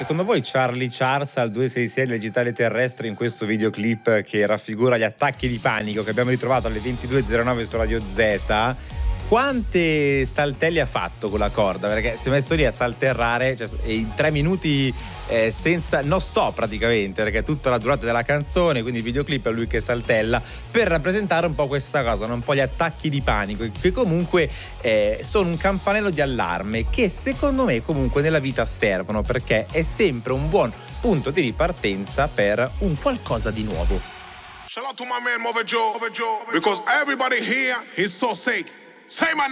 secondo voi Charlie Charles al 266 Digitale Terrestre in questo videoclip che raffigura gli attacchi di panico che abbiamo ritrovato alle 22.09 su Radio Z, quante saltelli ha fatto con la corda? Perché si è messo lì a salterrare, cioè, in 3 minuti senza no stop praticamente, perché è tutta la durata della canzone, quindi il videoclip è lui che saltella per rappresentare un po' questa cosa, un po' gli attacchi di panico che comunque sono un campanello di allarme che secondo me comunque nella vita servono, perché è sempre un buon punto di ripartenza per un qualcosa di nuovo. Shout out to my man Mother Joe, because everybody here is so sick. Say my name.